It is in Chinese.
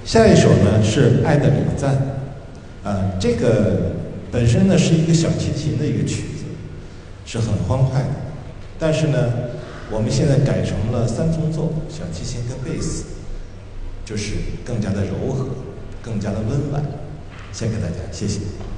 下一首呢是《爱的礼赞》，这个本身呢是一个小提琴的一个曲子，是很欢快的。但是呢，我们现在改成了三重奏，小提琴跟贝斯，就是更加的柔和，更加的温婉。献给大家，谢谢。